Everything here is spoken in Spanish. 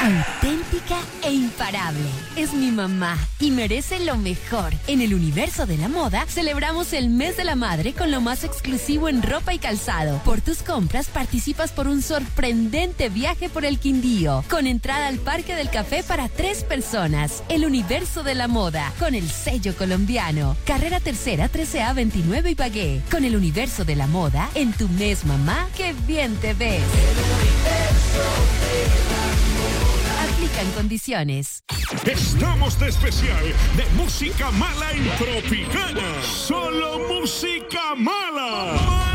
Auténtica e imparable. Es mi mamá y merece lo mejor. En el universo de la moda, celebramos el mes de la madre con lo más exclusivo en ropa y calzado. Por tus compras, participas por un sorprendente viaje por el Quindío, con entrada al Parque del Café para 3 personas. El universo de la moda, con el sello colombiano. Carrera Tercera, 13A 29 Ibagué. Con el universo de la moda, en tu mes, mamá, ¡qué bien te ves! Aplican condiciones. Estamos de especial de música mala en Tropicana. Solo música mala.